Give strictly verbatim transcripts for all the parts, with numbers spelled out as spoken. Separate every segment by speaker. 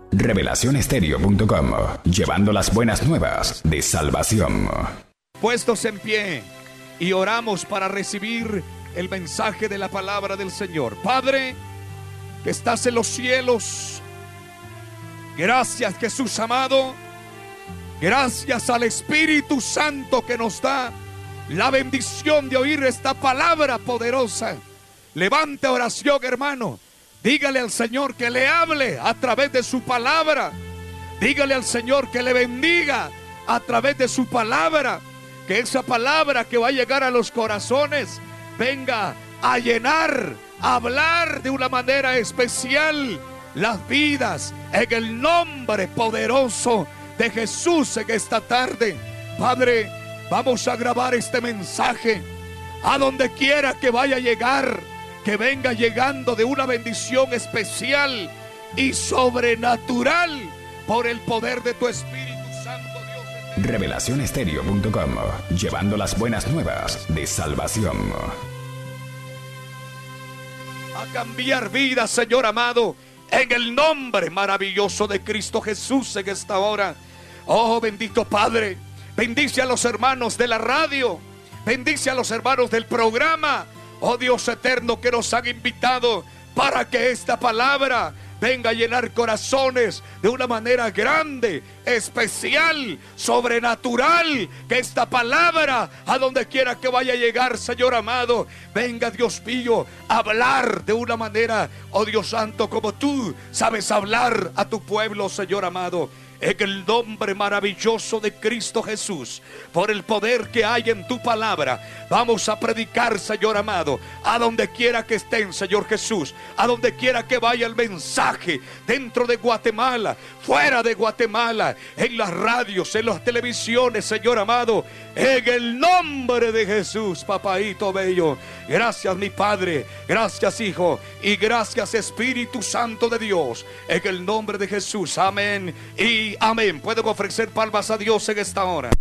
Speaker 1: revelación estéreo punto com, llevando las buenas nuevas de salvación.
Speaker 2: Puestos en pie y oramos para recibir el mensaje de la palabra del Señor. Padre, que estás en los cielos, gracias, Jesús amado. Gracias al Espíritu Santo que nos da la bendición de oír esta palabra poderosa. Levante oración, hermano. Dígale al Señor que le hable a través de su palabra. Dígale al Señor que le bendiga a través de su palabra. Que esa palabra que va a llegar a los corazones venga a llenar, a hablar de una manera especial las vidas, en el nombre poderoso de Jesús en esta tarde. Padre, vamos a grabar este mensaje a donde quiera que vaya a llegar, que venga llegando de una bendición especial y sobrenatural por el poder de tu Espíritu Santo, Dios.
Speaker 1: revelación estéreo punto com, llevando las buenas nuevas de salvación.
Speaker 2: A cambiar vidas, Señor amado, en el nombre maravilloso de Cristo Jesús en esta hora. Oh, bendito Padre, bendice a los hermanos de la radio, bendice a los hermanos del programa. Oh Dios eterno, que nos han invitado para que esta palabra venga a llenar corazones de una manera grande, especial, sobrenatural. Que esta palabra, a donde quiera que vaya a llegar, Señor amado, venga, Dios mío, a hablar de una manera, oh Dios santo, como tú sabes hablar a tu pueblo, Señor amado. En el nombre maravilloso de Cristo Jesús, por el poder que hay en tu palabra, vamos a predicar, Señor amado, a donde quiera que estén, Señor Jesús, a donde quiera que vaya el mensaje, dentro de Guatemala, fuera de Guatemala, en las radios, en las televisiones, Señor amado, en el nombre de Jesús, papaito bello. Gracias, mi Padre, gracias, Hijo, y gracias, Espíritu Santo de Dios, en el nombre de Jesús. Amén y amén. Pueden ofrecer palmas a Dios en esta hora.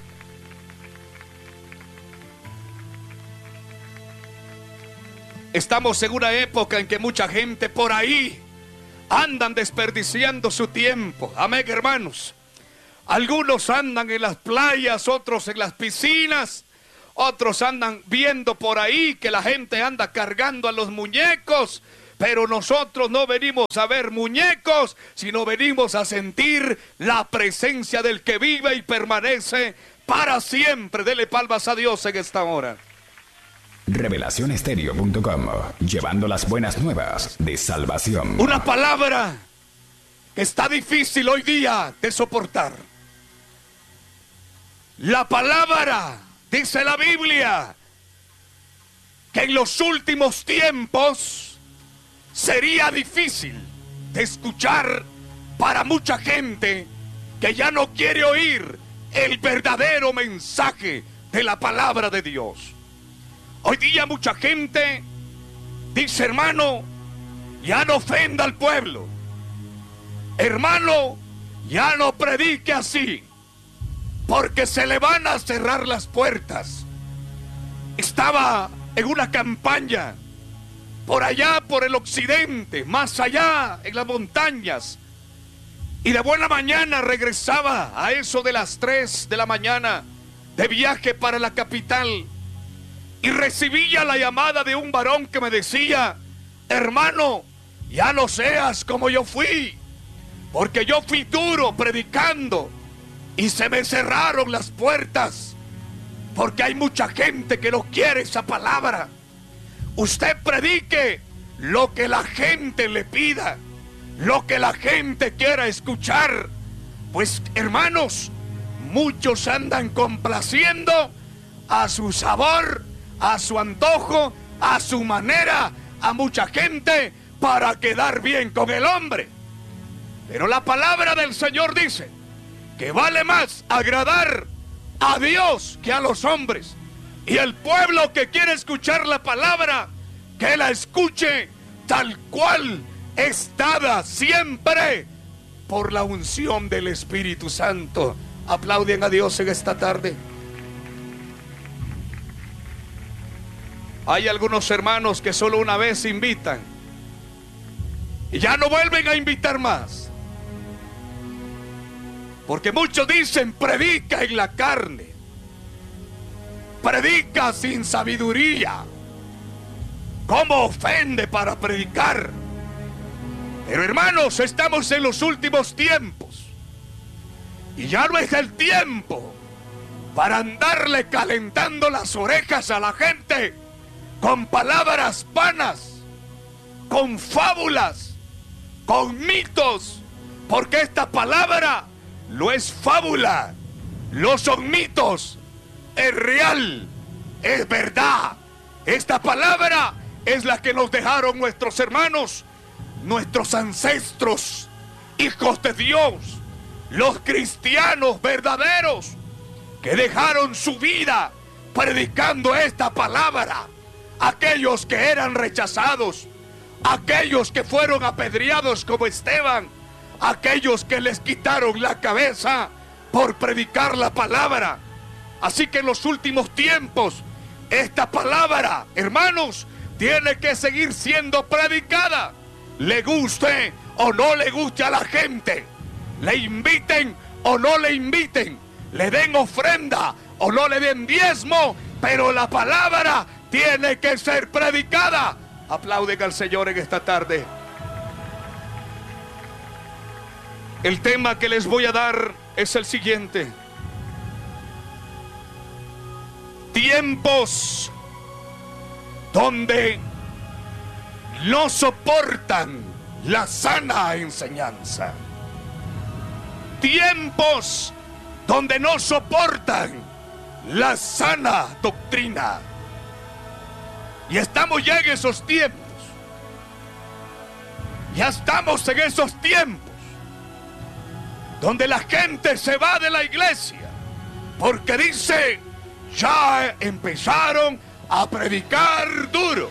Speaker 2: Estamos en una época en que mucha gente por ahí andan desperdiciando su tiempo. Amén, hermanos. Algunos andan en las playas, otros en las piscinas, otros andan viendo por ahí que la gente anda cargando a los muñecos. Pero nosotros no venimos a ver muñecos, sino venimos a sentir la presencia del que vive y permanece para siempre. Dele palmas a Dios en esta hora.
Speaker 1: revelación estéreo punto com, llevando las buenas nuevas de salvación.
Speaker 2: Una palabra que está difícil hoy día de soportar. La palabra, dice la Biblia, que en los últimos tiempos sería difícil de escuchar para mucha gente que ya no quiere oír el verdadero mensaje de la palabra de Dios. Hoy día mucha gente dice: hermano, ya no ofenda al pueblo. Hermano, ya no predique así, porque se le van a cerrar las puertas. Estaba en una campaña por allá, por el occidente, más allá, en las montañas. Y de buena mañana regresaba a eso de las tres de la mañana de viaje para la capital. Y recibía la llamada de un varón que me decía: hermano, ya no seas como yo fui, porque yo fui duro predicando y se me cerraron las puertas, porque hay mucha gente que no quiere esa palabra. Usted predique lo que la gente le pida, lo que la gente quiera escuchar. Pues hermanos, muchos andan complaciendo a su sabor, a su antojo, a su manera, a mucha gente para quedar bien con el hombre. Pero la palabra del Señor dice que vale más agradar a Dios que a los hombres. Y el pueblo que quiere escuchar la palabra, que la escuche tal cual es dada siempre por la unción del Espíritu Santo. Aplauden a Dios en esta tarde. Hay algunos hermanos que solo una vez invitan y ya no vuelven a invitar más. Porque muchos dicen, predica en la carne, predica sin sabiduría. ¿Cómo ofende para predicar? Pero hermanos, estamos en los últimos tiempos y ya no es el tiempo para andarle calentando las orejas a la gente con palabras vanas, con fábulas, con mitos, porque esta palabra no es fábula, no son mitos, es real, es verdad. Esta palabra es la que nos dejaron nuestros hermanos, nuestros ancestros, hijos de Dios, los cristianos verdaderos, que dejaron su vida predicando esta palabra. Aquellos que eran rechazados, aquellos que fueron apedreados como Esteban, aquellos que les quitaron la cabeza por predicar la palabra. Así que en los últimos tiempos, esta palabra, hermanos, tiene que seguir siendo predicada. Le guste o no le guste a la gente, le inviten o no le inviten, le den ofrenda o no le den diezmo, pero la palabra tiene que ser predicada. Aplauden al Señor en esta tarde. El tema que les voy a dar es el siguiente: tiempos donde no soportan la sana enseñanza. Tiempos donde no soportan la sana doctrina. Y estamos ya en esos tiempos. Ya estamos en esos tiempos donde la gente se va de la iglesia porque dice, ya empezaron a predicar duro.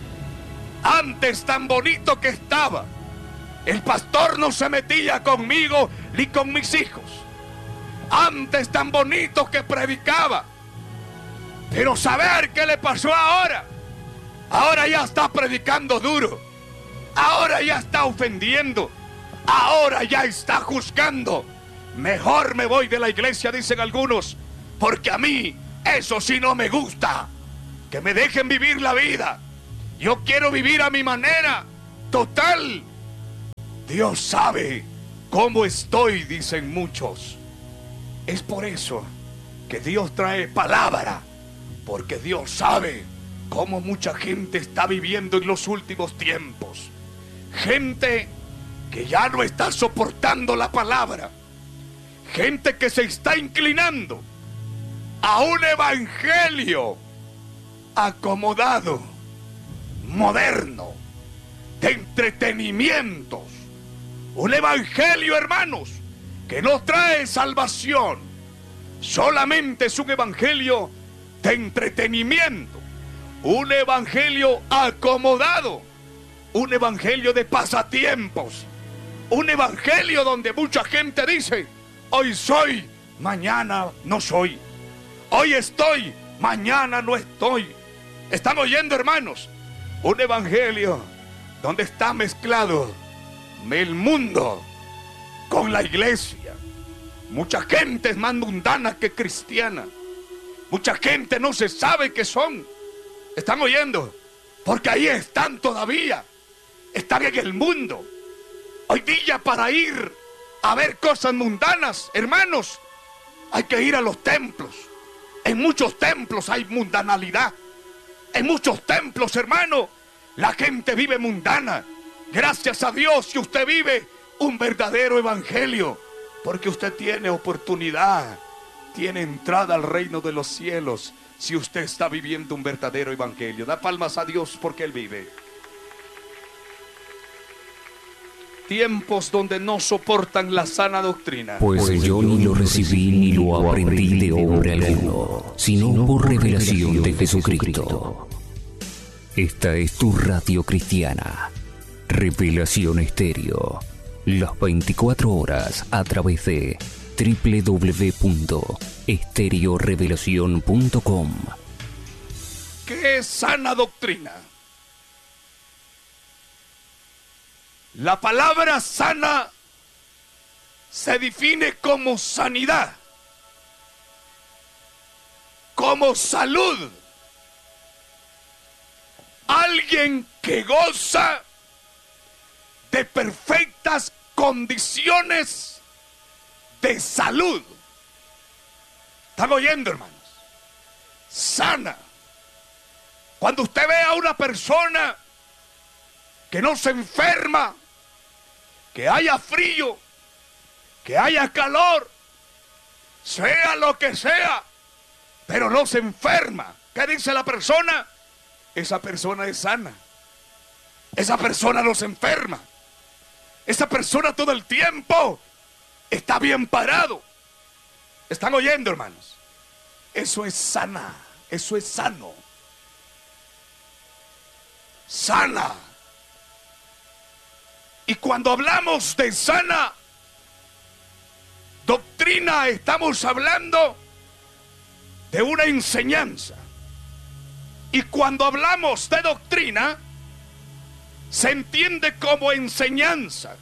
Speaker 2: Antes tan bonito que estaba, el pastor no se metía conmigo ni con mis hijos. Antes tan bonito que predicaba. Pero saber qué le pasó ahora. Ahora ya está predicando duro. Ahora ya está ofendiendo. Ahora ya está juzgando. Mejor me voy de la iglesia, dicen algunos, porque a mí eso sí no me gusta. Que me dejen vivir la vida. Yo quiero vivir a mi manera. Total, Dios sabe cómo estoy, dicen muchos. Es por eso que Dios trae palabra, porque Dios sabe cómo mucha gente está viviendo en los últimos tiempos. Gente que ya no está soportando la palabra. Gente que se está inclinando a un evangelio acomodado, moderno, de entretenimientos. Un evangelio, hermanos, que no trae salvación. Solamente es un evangelio de entretenimiento. Un evangelio acomodado. Un evangelio de pasatiempos. Un evangelio donde mucha gente dice, hoy soy, mañana no soy. Hoy estoy, mañana no estoy. ¿Están oyendo, hermanos? Un evangelio donde está mezclado el mundo con la iglesia. Mucha gente es más mundana que cristiana. Mucha gente no se sabe qué son. ¿Están oyendo? Porque ahí están todavía. Están en el mundo. Hoy día para ir a ver cosas mundanas, hermanos, hay que ir a los templos. En muchos templos hay mundanalidad. En muchos templos, hermano, la gente vive mundana. Gracias a Dios si usted vive un verdadero evangelio, porque usted tiene oportunidad, tiene entrada al reino de los cielos si usted está viviendo un verdadero evangelio. Da palmas a Dios porque Él vive. Tiempos donde no soportan la sana doctrina.
Speaker 3: Pues yo ni lo recibí ni lo aprendí de hombre alguno, sino por revelación de Jesucristo. Esta es tu radio cristiana, Revelación Estéreo, las veinticuatro horas a través de doble u doble u doble u punto estéreo revelación punto com.
Speaker 2: ¿Qué es sana doctrina? La palabra sana se define como sanidad, como salud. Alguien que goza de perfectas condiciones de salud. ¿Están oyendo, hermanos? Sana. Cuando usted ve a una persona que no se enferma, que haya frío, que haya calor, sea lo que sea, pero no se enferma, ¿qué dice la persona? Esa persona es sana. Esa persona no se enferma. Esa persona todo el tiempo está bien parado. ¿Están oyendo, hermanos? Eso es sana. Eso es sano. Sana. Y cuando hablamos de sana doctrina, estamos hablando de una enseñanza. Y cuando hablamos de doctrina, se entiende como enseñanza.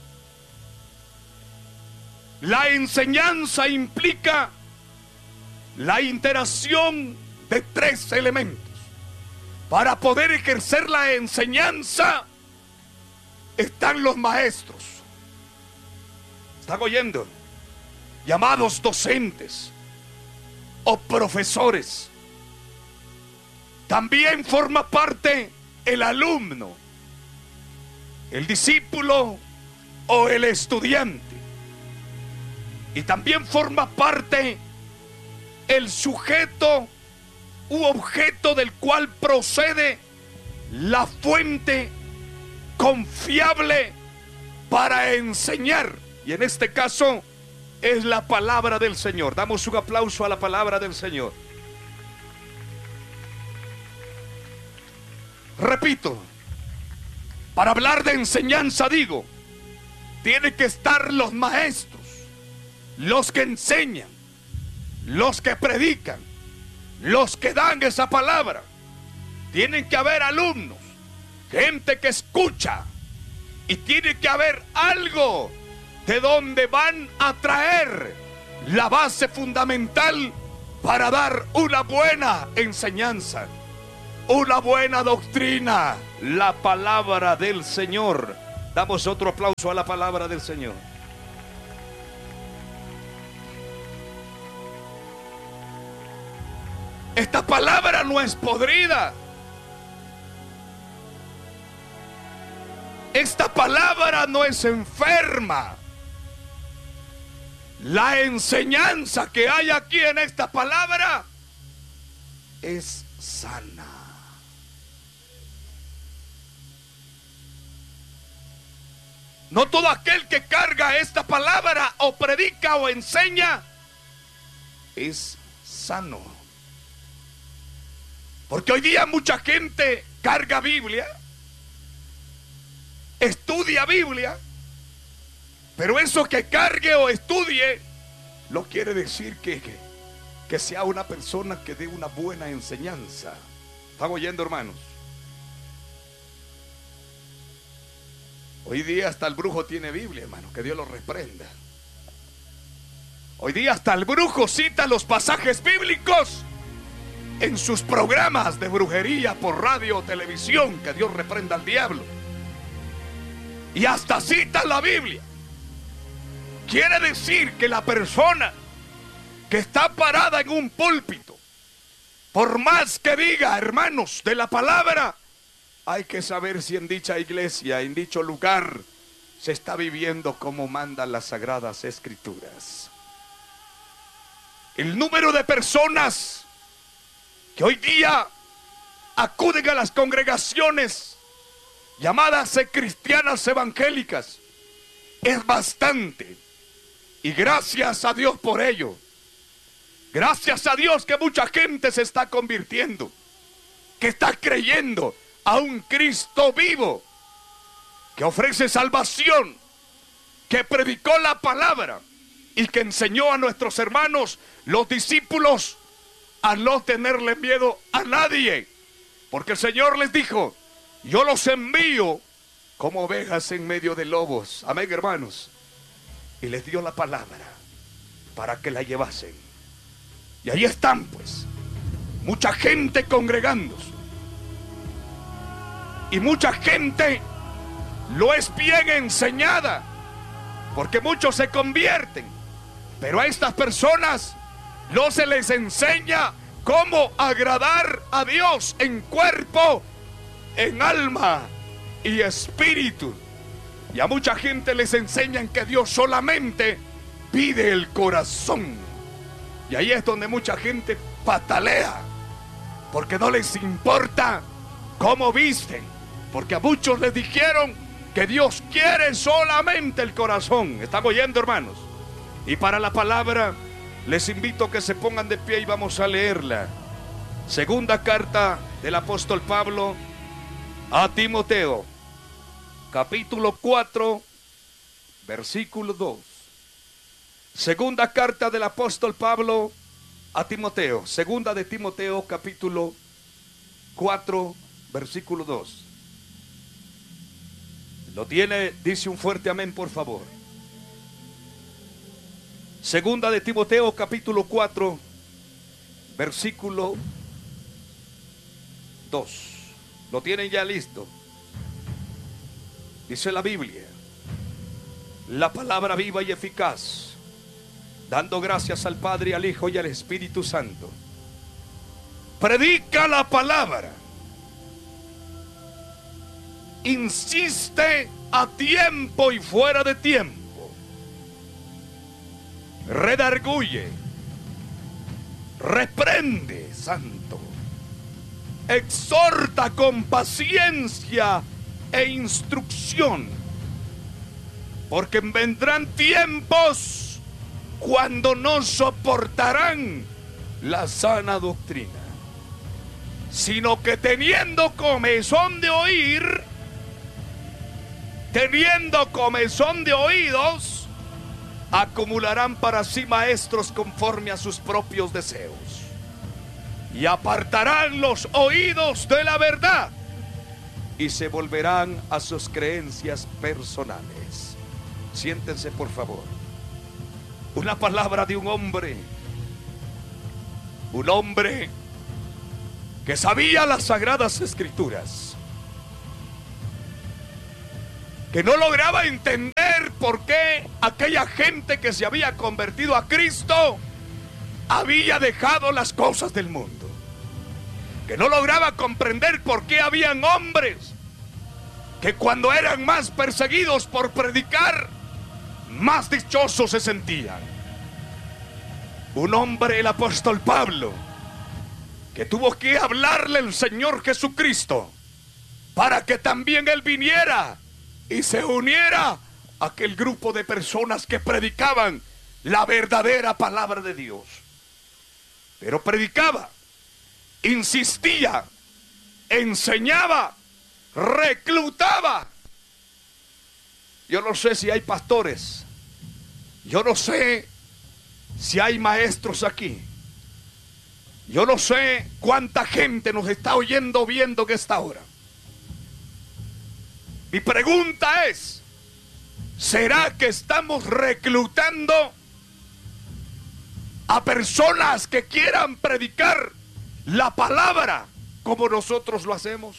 Speaker 2: La enseñanza implica la interacción de tres elementos. Para poder ejercer la enseñanza están los maestros. ¿Están oyendo? Llamados docentes o profesores. También forma parte el alumno, el discípulo o el estudiante. Y también forma parte el sujeto u objeto del cual procede la fuente confiable para enseñar. Y en este caso es la palabra del Señor. Damos un aplauso a la palabra del Señor. Repito, para hablar de enseñanza digo, tienen que estar los maestros, los que enseñan, los que predican, los que dan esa palabra. Tienen que haber alumnos, gente que escucha, y tiene que haber algo de donde van a traer la base fundamental para dar una buena enseñanza, una buena doctrina, la palabra del Señor. Damos otro aplauso a la palabra del Señor. Esta palabra no es podrida. Esta palabra no es enferma. La enseñanza que hay aquí en esta palabra es sana. No todo aquel que carga esta palabra o predica o enseña es sano. Porque hoy día mucha gente carga Biblia, estudia Biblia, pero eso que cargue o estudie no quiere decir que, que, que sea una persona que dé una buena enseñanza. ¿Están oyendo, hermanos? Hoy día hasta el brujo tiene Biblia, hermano, que Dios lo reprenda. Hoy día hasta el brujo cita los pasajes bíblicos en sus programas de brujería por radio o televisión, que Dios reprenda al diablo. Y hasta cita la Biblia. Quiere decir que la persona que está parada en un púlpito, por más que diga, hermanos, de la palabra, hay que saber si en dicha iglesia, en dicho lugar, se está viviendo como mandan las sagradas escrituras. El número de personas que hoy día acuden a las congregaciones llamadas cristianas evangélicas es bastante, y gracias a Dios por ello. Gracias a Dios que mucha gente se está convirtiendo, que está creyendo a un Cristo vivo, que ofrece salvación, que predicó la palabra y que enseñó a nuestros hermanos, los discípulos, a no tenerle miedo a nadie, porque el Señor les dijo: yo los envío como ovejas en medio de lobos. Amén, hermanos. y les dio la palabra para que la llevasen. Y ahí están pues, mucha gente congregándose. Y mucha gente lo es bien enseñada, porque muchos se convierten. Pero a estas personas no se les enseña cómo agradar a Dios en cuerpo, en alma y espíritu. Y a mucha gente les enseñan que Dios solamente pide el corazón. Y ahí es donde mucha gente patalea, porque no les importa cómo visten, porque a muchos les dijeron que Dios quiere solamente el corazón. ¿Están oyendo, hermanos? Y para la palabra les invito a que se pongan de pie y vamos a leerla. Segunda carta del apóstol Pablo a Timoteo, capítulo cuatro, versículo dos. Segunda carta del apóstol Pablo a Timoteo, segunda de Timoteo, capítulo cuatro, versículo dos. ¿Lo tiene? Dice un fuerte amén, por favor. Segunda de Timoteo, capítulo cuatro, versículo dos. ¿Lo tienen ya listo? Dice la Biblia: la palabra viva y eficaz, dando gracias al Padre, al Hijo y al Espíritu Santo. Predica la palabra. Insiste a tiempo y fuera de tiempo. Redarguye, reprende, santo, exhorta con paciencia e instrucción, porque vendrán tiempos cuando no soportarán la sana doctrina, sino que teniendo comezón de oír, teniendo comezón de oídos, acumularán para sí maestros conforme a sus propios deseos, y apartarán los oídos de la verdad y se volverán a sus creencias personales. Siéntense, por favor. Una palabra de un hombre, un hombre que sabía las sagradas escrituras, que no lograba entender por qué aquella gente que se había convertido a Cristo había dejado las cosas del mundo, que no lograba comprender por qué habían hombres que cuando eran más perseguidos por predicar, más dichosos se sentían. Un hombre, el apóstol Pablo, que tuvo que hablarle el Señor Jesucristo para que también él viniera y se uniera a aquel grupo de personas que predicaban la verdadera palabra de Dios. Pero predicaba, insistía, enseñaba, reclutaba. Yo no sé si hay pastores, yo no sé si hay maestros aquí, yo no sé cuánta gente nos está oyendo, viendo que esta hora. Mi pregunta es: ¿será que estamos reclutando a personas que quieran predicar la palabra como nosotros lo hacemos?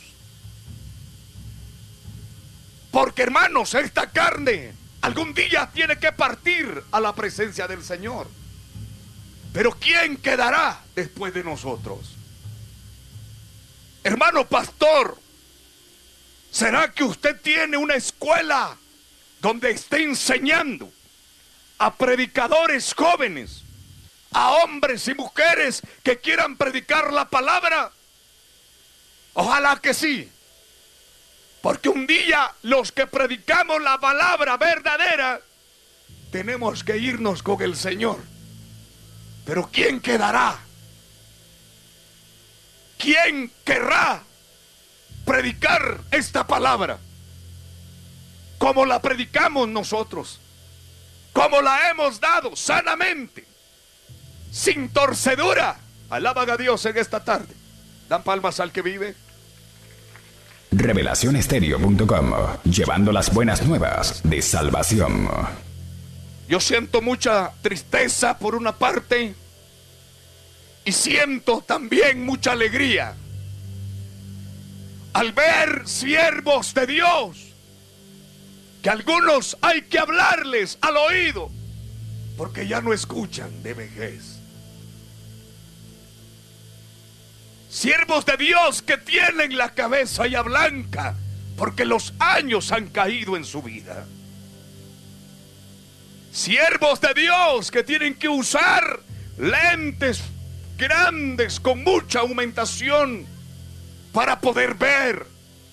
Speaker 2: Porque, hermanos, esta carne algún día tiene que partir a la presencia del Señor. Pero ¿quién quedará después de nosotros? Hermano pastor, ¿será que usted tiene una escuela donde esté enseñando a predicadores jóvenes, a hombres y mujeres que quieran predicar la palabra? Ojalá que sí, porque un día los que predicamos la palabra verdadera tenemos que irnos con el Señor. Pero ¿quién quedará? ¿Quién querrá predicar esta palabra como la predicamos nosotros, como la hemos dado sanamente, sin torcedura? Alaban a Dios en esta tarde. Dan palmas al que vive.
Speaker 1: revelación estéreo punto com, llevando las buenas nuevas de salvación.
Speaker 2: Yo siento mucha tristeza por una parte y siento también mucha alegría al ver siervos de Dios que algunos hay que hablarles al oído porque ya no escuchan de vejez. Siervos de Dios que tienen la cabeza ya blanca porque los años han caído en su vida. Siervos de Dios que tienen que usar lentes grandes con mucha aumentación para poder ver.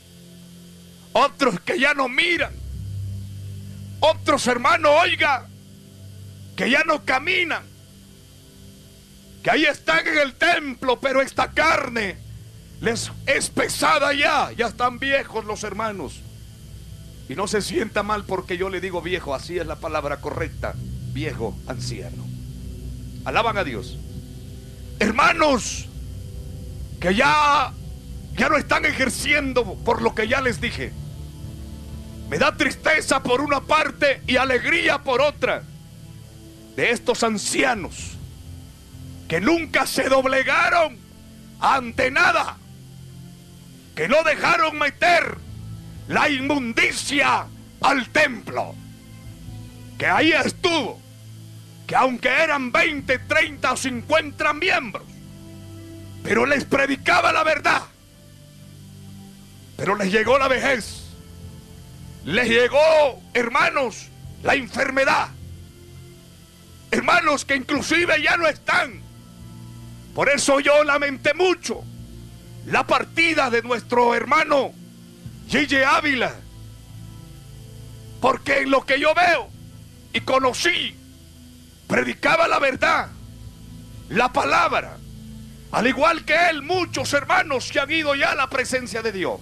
Speaker 2: Otros que ya no miran. Otros, hermanos, oiga, que ya no caminan. Que ahí están en el templo, pero esta carne les es pesada ya. Ya están viejos los hermanos. Y no se sienta mal porque yo le digo viejo, así es la palabra correcta. Viejo, anciano. Alaban a Dios. Hermanos que ya, ya no están ejerciendo por lo que ya les dije. Me da tristeza por una parte y alegría por otra de estos ancianos que nunca se doblegaron ante nada, que no dejaron meter la inmundicia al templo, que ahí estuvo, que aunque eran veinte, treinta o cincuenta miembros, pero les predicaba la verdad. Pero les llegó la vejez, les llegó, hermanos, la enfermedad, hermanos que inclusive ya no están. Por eso yo lamenté mucho la partida de nuestro hermano Gigi Ávila, porque en lo que yo veo y conocí, predicaba la verdad, la palabra, al igual que él, muchos hermanos que han ido ya a la presencia de Dios.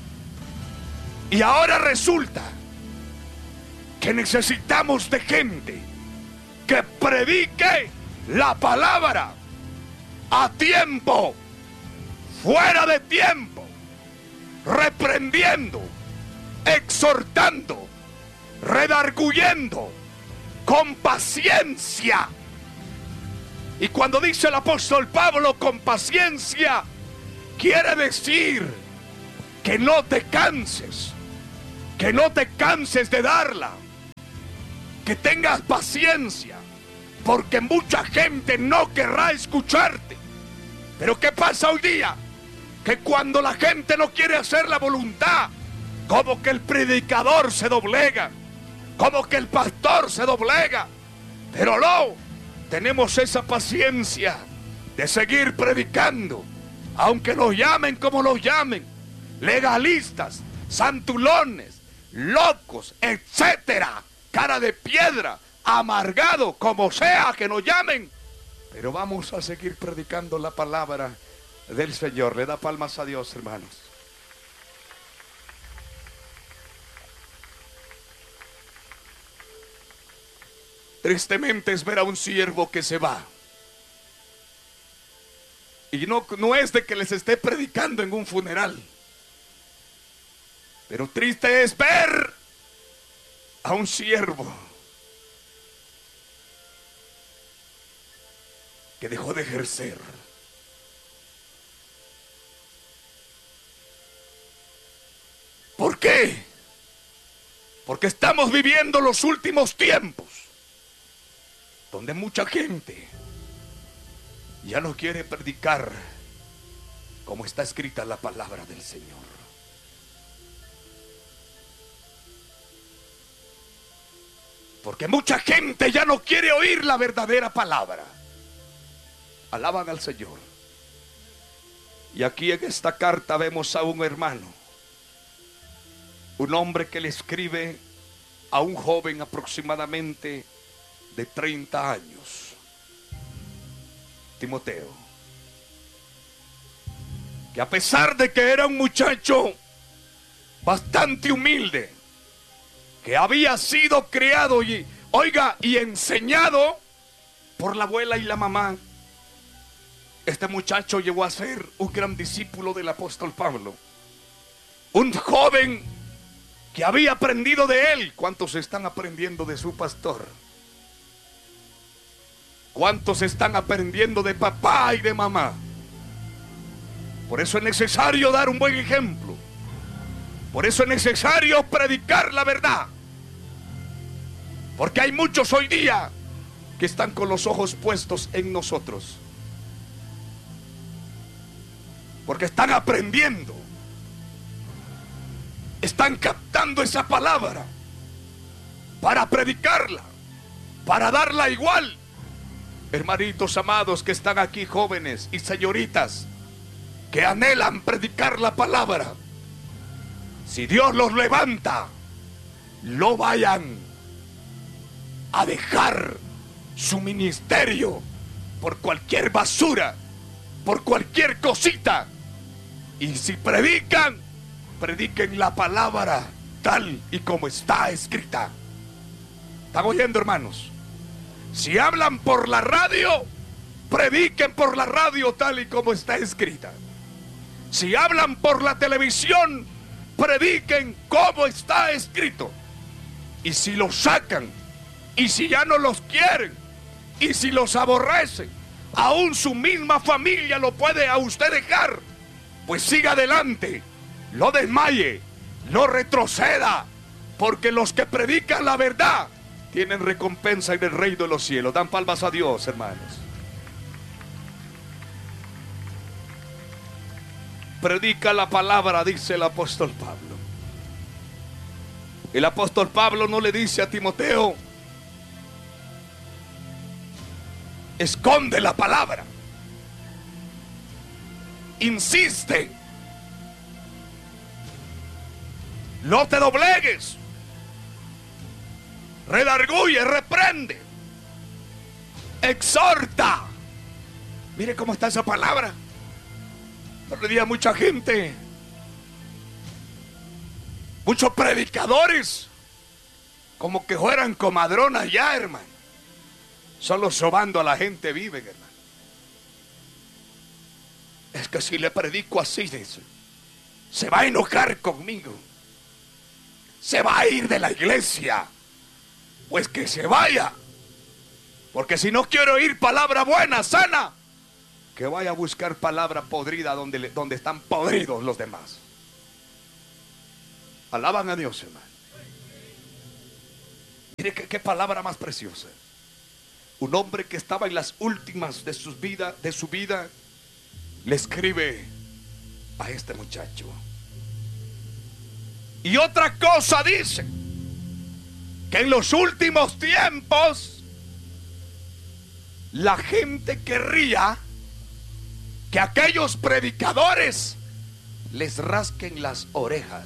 Speaker 2: Y ahora resulta que necesitamos de gente que predique la palabra a tiempo, fuera de tiempo, reprendiendo, exhortando, redarguyendo, con paciencia. Y cuando dice el apóstol Pablo con paciencia, quiere decir que no te canses, que no te canses de darla, que tengas paciencia, porque mucha gente no querrá escucharte. Pero ¿qué pasa hoy día? Que cuando la gente no quiere hacer la voluntad, como que el predicador se doblega, como que el pastor se doblega. Pero no, tenemos esa paciencia de seguir predicando, aunque los llamen como los llamen, legalistas, santulones, locos, etcétera, cara de piedra, amargado, como sea que nos llamen. Pero vamos a seguir predicando la palabra del Señor. Le da palmas a Dios, hermanos. Tristemente es ver a un siervo que se va. Y no, no es de que les esté predicando en un funeral. Pero triste es ver a un siervo que dejó de ejercer. ¿Por qué? Porque estamos viviendo los últimos tiempos, donde mucha gente ya no quiere predicar como está escrita la palabra del Señor. Porque mucha gente ya no quiere oír la verdadera palabra. Alaban al Señor. Y aquí en esta carta vemos a un hermano, un hombre que le escribe a un joven aproximadamente de treinta años, Timoteo, que a pesar de que era un muchacho bastante humilde, que había sido criado y, oiga, y enseñado por la abuela y la mamá, este muchacho llegó a ser un gran discípulo del apóstol Pablo, un joven que había aprendido de él. ¿Cuántos están aprendiendo de su pastor? ¿Cuántos están aprendiendo de papá y de mamá? Por eso es necesario dar un buen ejemplo. Por eso es necesario predicar la verdad. Porque hay muchos hoy día que están con los ojos puestos en nosotros. Porque están aprendiendo. Están captando esa palabra para predicarla, para darla igual. Hermanitos amados que están aquí, jóvenes y señoritas que anhelan predicar la palabra, si Dios los levanta, no vayan a dejar su ministerio por cualquier basura, por cualquier cosita. Y si predican, prediquen la palabra tal y como está escrita. ¿Están oyendo, hermanos? Si hablan por la radio, prediquen por la radio tal y como está escrita. Si hablan por la televisión, prediquen como está escrito. Y si los sacan, y si ya no los quieren, y si los aborrecen, aún su misma familia lo puede a usted dejar, pues siga adelante, no desmaye, no retroceda, porque los que predican la verdad tienen recompensa en el reino de los cielos. Dan palmas a Dios, hermanos. Predica la palabra, dice el apóstol Pablo. El apóstol Pablo no le dice a Timoteo: esconde la palabra. Insiste. No te doblegues. Redarguye, reprende, exhorta. Mire cómo está esa palabra. Otro día mucha gente, muchos predicadores, como que fueran comadronas ya, hermano. Solo sobando a la gente viven, hermano. Es que si le predico así, dice, se va a enojar conmigo, se va a ir de la iglesia. Pues que se vaya, porque si no quiere oír palabra buena, sana, que vaya a buscar palabra podrida donde, donde están podridos los demás. Alaban a Dios, hermano. Mire qué, qué palabra más preciosa. Un hombre que estaba en las últimas de, sus vida, de su vida, le escribe a este muchacho. Y otra cosa dice: que en los últimos tiempos la gente querría que aquellos predicadores les rasquen las orejas.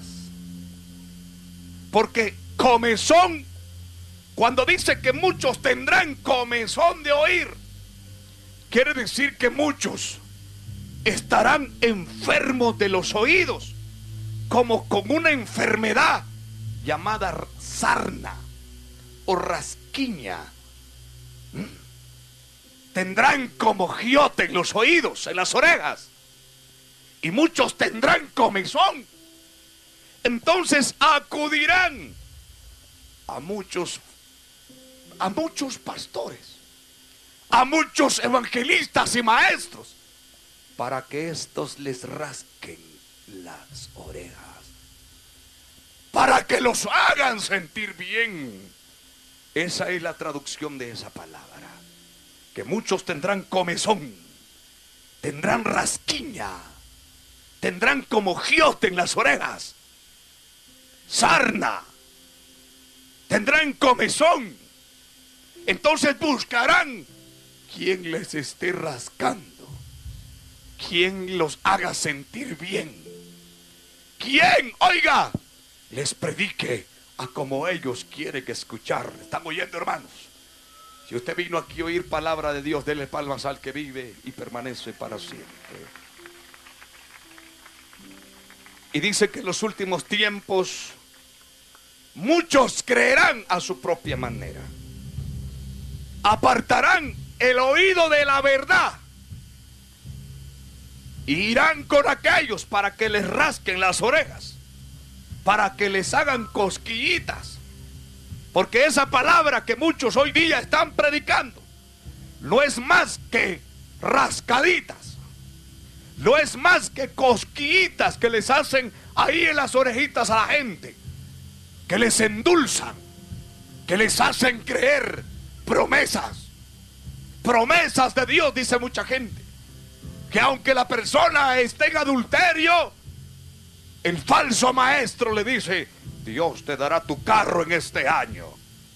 Speaker 2: Porque comezón, cuando dice que muchos tendrán comezón de oír, quiere decir que muchos estarán enfermos de los oídos, como con una enfermedad llamada sarna o rasquiña. Tendrán como giote en los oídos, en las orejas, y muchos tendrán comezón. Entonces acudirán a muchos a muchos pastores, a muchos evangelistas y maestros, para que estos les rasquen las orejas, para que los hagan sentir bien. Esa es la traducción de esa palabra. Que muchos tendrán comezón, tendrán rasquiña, tendrán como giote en las orejas, sarna, tendrán comezón. Entonces buscarán quien les esté rascando, quien los haga sentir bien, quien, oiga, les predique a como ellos quieren escuchar. ¿Están oyendo, hermanos? Si usted vino aquí a oír palabra de Dios, dele palmas al que vive y permanece para siempre. Y dice que en los últimos tiempos muchos creerán a su propia manera, apartarán el oído de la verdad y irán con aquellos para que les rasquen las orejas, para que les hagan cosquillitas. Porque esa palabra que muchos hoy día están predicando, no es más que rascaditas, no es más que cosquillitas que les hacen ahí en las orejitas a la gente, que les endulzan, que les hacen creer promesas, promesas de Dios. Dice mucha gente que aunque la persona esté en adulterio, el falso maestro le dice: Dios te dará tu carro en este año.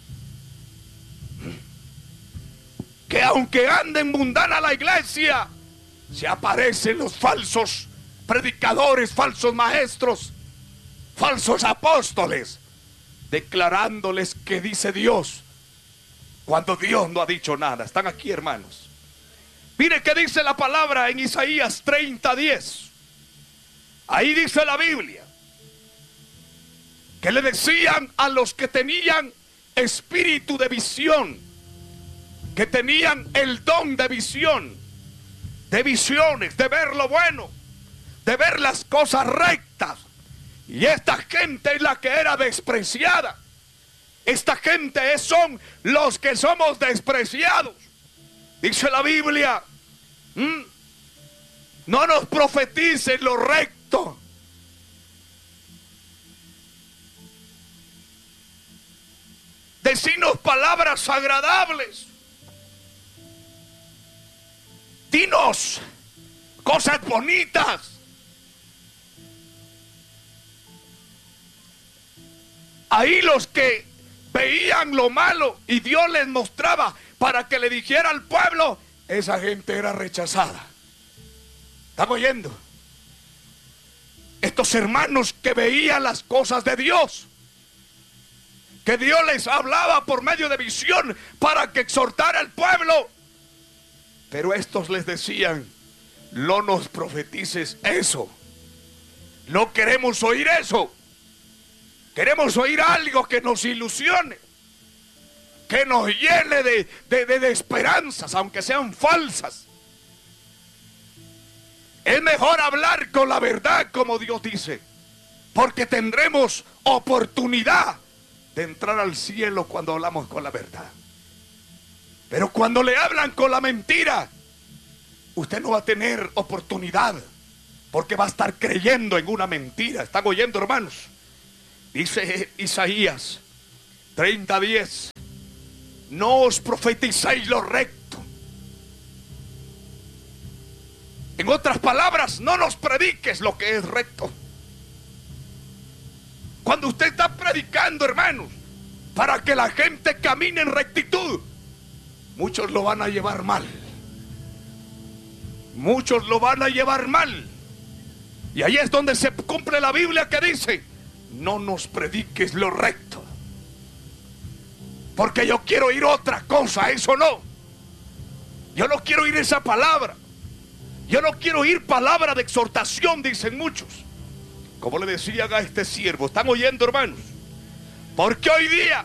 Speaker 2: Que aunque anden mundana la iglesia, se aparecen los falsos predicadores, falsos maestros, falsos apóstoles, declarándoles que dice Dios, cuando Dios no ha dicho nada. Están aquí, hermanos. Mire que dice la palabra en Isaías treinta, diez. Ahí dice la Biblia que le decían a los que tenían espíritu de visión, que tenían el don de visión, de visiones, de ver lo bueno, de ver las cosas rectas. Y esta gente es la que era despreciada. Esta gente es, son los que somos despreciados. Dice la Biblia, ¿m? no nos profeticen lo recto. Decinos palabras agradables. Dinos cosas bonitas. Ahí los que veían lo malo y Dios les mostraba para que le dijera al pueblo, esa gente era rechazada. ¿Están oyendo? Estos hermanos que veían las cosas de Dios, que Dios les hablaba por medio de visión para que exhortara al pueblo, pero estos les decían, no nos profetices eso, no queremos oír eso, queremos oír algo que nos ilusione, que nos llene de, de, de, de esperanzas, aunque sean falsas. Es mejor hablar con la verdad, como Dios dice, porque tendremos oportunidad de entrar al cielo cuando hablamos con la verdad. Pero cuando le hablan con la mentira, usted no va a tener oportunidad, porque va a estar creyendo en una mentira. ¿Están oyendo, hermanos? Dice Isaías treinta, diez, no os profeticéis lo recto. En otras palabras, no nos prediques lo que es recto. Cuando usted está predicando, hermanos, para que la gente camine en rectitud, muchos lo van a llevar mal. Muchos lo van a llevar mal. Y ahí es donde se cumple la Biblia que dice, no nos prediques lo recto, porque yo quiero oír otra cosa. Eso no. Yo no quiero oír esa palabra. Yo no quiero oír palabra de exhortación, dicen muchos. Como le decían a este siervo, ¿están oyendo, hermanos? Porque hoy día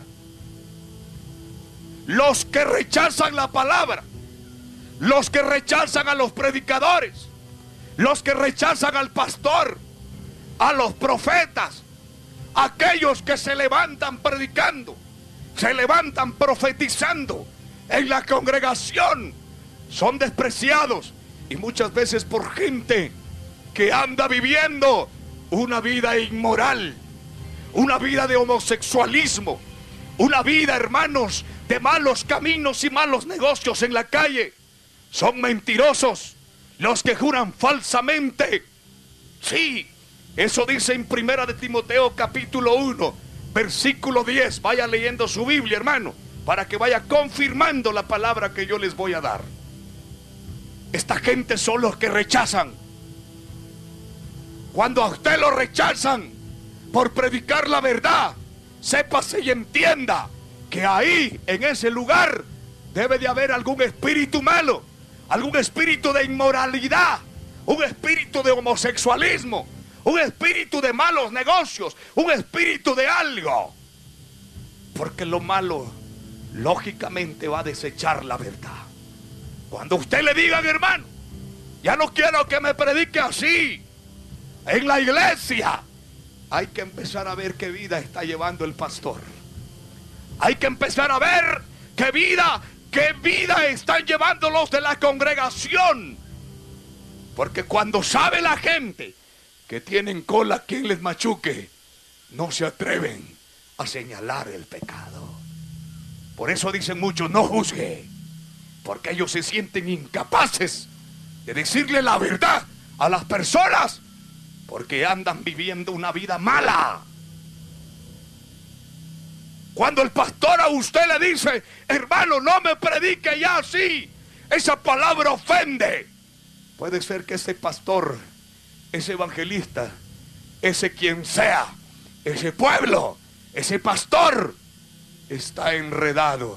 Speaker 2: los que rechazan la palabra, los que rechazan a los predicadores, los que rechazan al pastor, a los profetas, aquellos que se levantan predicando, se levantan profetizando en la congregación, son despreciados, y muchas veces por gente que anda viviendo una vida inmoral, una vida de homosexualismo, una vida, hermanos, de malos caminos y malos negocios en la calle. Son mentirosos los que juran falsamente. Sí, eso dice en Primera de Timoteo capítulo uno, versículo diez. Vaya leyendo su Biblia, hermano, para que vaya confirmando la palabra que yo les voy a dar. Esta gente son los que rechazan. Cuando a usted lo rechazan por predicar la verdad, sépase y entienda que ahí, en ese lugar, debe de haber algún espíritu malo, algún espíritu de inmoralidad, un espíritu de homosexualismo, un espíritu de malos negocios, un espíritu de algo. Porque lo malo, lógicamente, va a desechar la verdad. Cuando usted le diga, hermano, ya no quiero que me predique así en la iglesia, hay que empezar a ver qué vida está llevando el pastor. Hay que empezar a ver qué vida, ¿Qué vida están llevando los de la congregación? Porque cuando sabe la gente que tienen cola quien les machuque, no se atreven a señalar el pecado. Por eso dicen muchos, no juzgue, porque ellos se sienten incapaces de decirle la verdad a las personas, porque andan viviendo una vida mala. Cuando el pastor a usted le dice, hermano, no me predique ya así, esa palabra ofende. Puede ser que ese pastor, ese evangelista, ese quien sea, ese pueblo, ese pastor, está enredado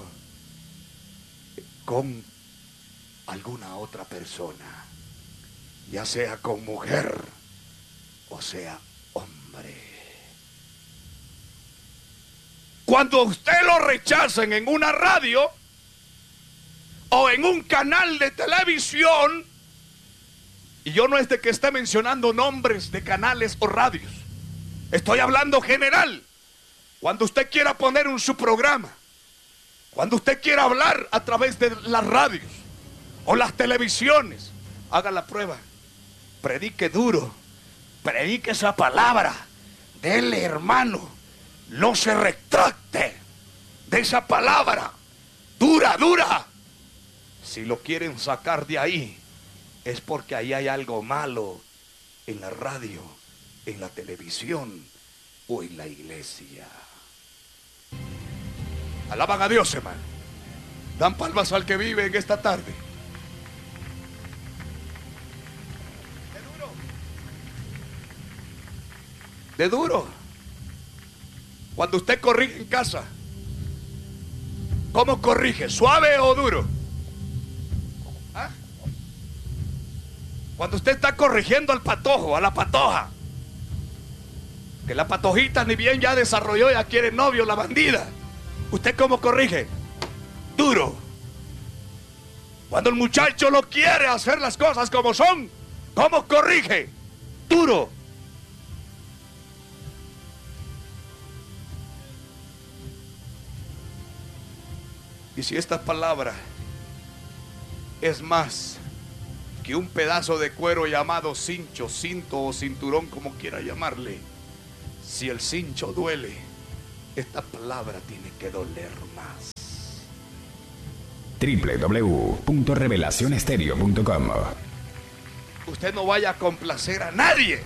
Speaker 2: con alguna otra persona, ya sea con mujer o sea hombre. Cuando usted lo rechacen en una radio o en un canal de televisión, y yo no es de que esté mencionando nombres de canales o radios, estoy hablando general. Cuando usted quiera poner un su programa, cuando usted quiera hablar a través de las radios o las televisiones, haga la prueba, predique duro, predique esa palabra, dele, hermano, no se retracte de esa palabra, dura, dura. Si lo quieren sacar de ahí, es porque ahí hay algo malo en la radio, en la televisión o en la iglesia. Alaban a Dios, hermano. Dan palmas al que vive en esta tarde. De duro. De duro. Cuando usted corrige en casa, ¿cómo corrige? ¿Suave o duro? ¿Ah? Cuando usted está corrigiendo al patojo, a la patoja, que la patojita ni bien ya desarrolló, ya quiere novio, la bandida, ¿usted cómo corrige? Duro. Cuando el muchacho no quiere hacer las cosas como son, ¿cómo corrige? Duro. Y si esta palabra es más que un pedazo de cuero llamado cincho, cinto o cinturón, como quiera llamarle, si el cincho duele, esta palabra tiene que doler más.
Speaker 1: doble u doble u doble u punto revelación estéreo punto com.
Speaker 2: Usted no vaya a complacer a nadie.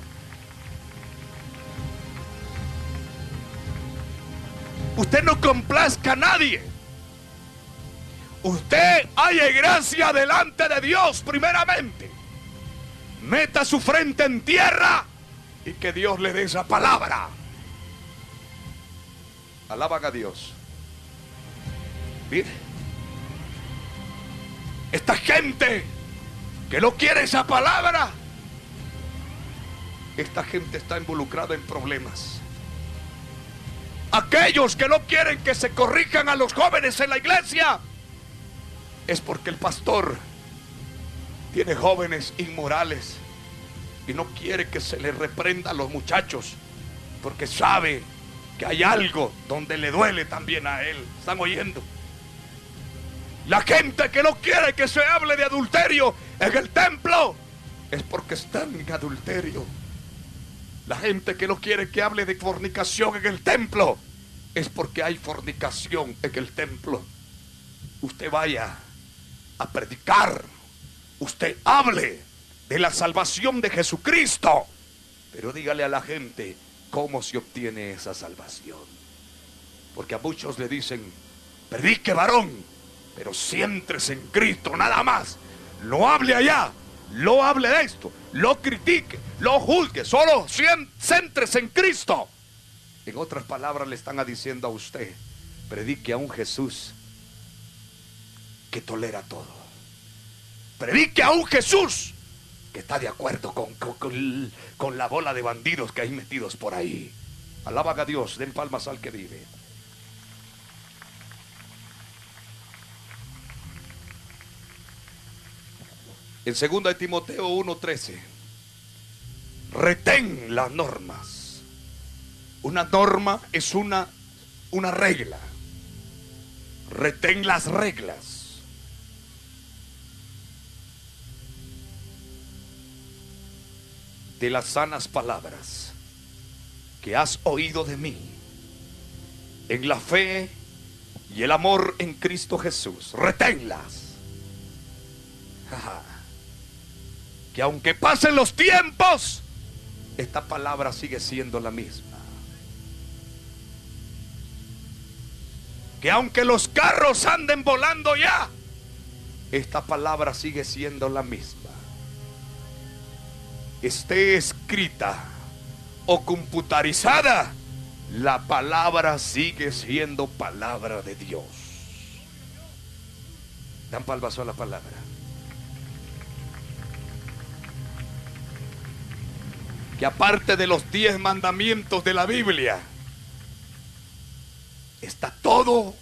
Speaker 2: Usted no complazca a nadie. Usted haya gracia delante de Dios primeramente. Meta su frente en tierra y que Dios le dé esa palabra. Alaban a Dios. Mire, esta gente que no quiere esa palabra, esta gente está involucrada en problemas. Aquellos que no quieren que se corrijan a los jóvenes en la iglesia, es porque el pastor tiene jóvenes inmorales y no quiere que se les reprenda a los muchachos, porque sabe que hay algo donde le duele también a él. ¿Están oyendo? La gente que no quiere que se hable de adulterio en el templo es porque están en adulterio. La gente que no quiere que hable de fornicación en el templo es porque hay fornicación en el templo. Usted vaya a predicar, usted hable de la salvación de Jesucristo, pero dígale a la gente cómo se obtiene esa salvación. Porque a muchos le dicen, predique, varón, pero céntrese en Cristo nada más. No hable allá, no hable de esto, lo critique, lo juzgue, solo céntrese en Cristo. En otras palabras le están diciendo a usted, predique a un Jesús que tolera todo. Predique a un Jesús que está de acuerdo con, con, con, con la bola de bandidos que hay metidos por ahí. Alaban a Dios, den palmas al que vive. En segunda de Timoteo uno trece, retén las normas. Una norma es una, una regla. Retén las reglas. De las sanas palabras que has oído de mí en la fe y el amor en Cristo Jesús. Reténlas. Que aunque pasen los tiempos, esta palabra sigue siendo la misma. Que aunque los carros anden volando ya, esta palabra sigue siendo la misma. Esté escrita o computarizada, la palabra sigue siendo palabra de Dios. Dan palmas a la palabra. Que aparte de los diez mandamientos de la Biblia, está todo,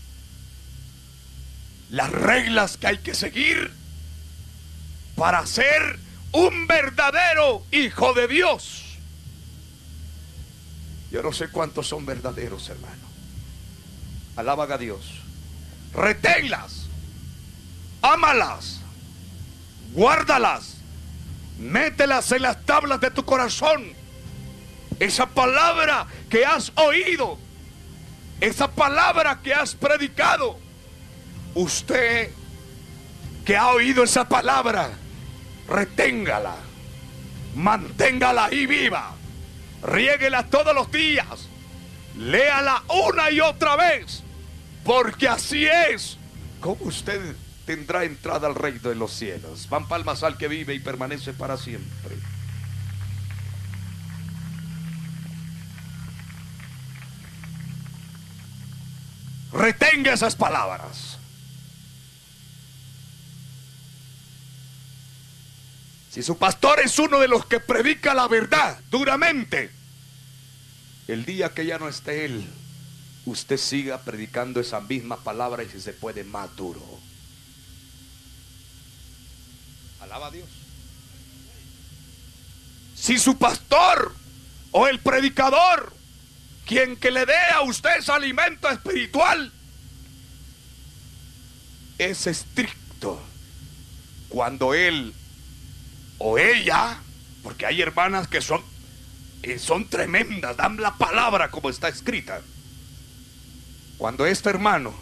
Speaker 2: las reglas que hay que seguir para ser un verdadero hijo de Dios. Yo no sé cuántos son verdaderos, hermano. Alaban a Dios. Reténlas, ámalas, guárdalas, mételas en las tablas de tu corazón. Esa palabra que has oído, esa palabra que has predicado, usted que ha oído esa palabra, reténgala, manténgala ahí viva, riéguela todos los días, léala una y otra vez, porque así es como usted tendrá entrada al reino de los cielos. Van palmas al que vive y permanece para siempre. Retenga esas palabras. Si su pastor es uno de los que predica la verdad duramente, el día que ya no esté él, usted siga predicando esa misma palabra y si se puede más duro. Alaba a Dios. Si su pastor o el predicador, quien que le dé a usted ese alimento espiritual, es estricto cuando él o ella, porque hay hermanas que son eh, son tremendas, dan la palabra como está escrita. Cuando este hermano